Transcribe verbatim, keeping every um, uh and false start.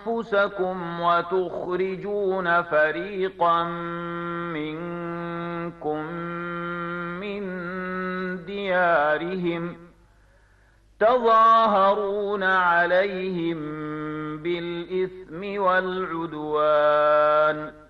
أنفسكم وتخرجون فريقا منكم من ديارهم تظاهرون عليهم بالإثم والعدوان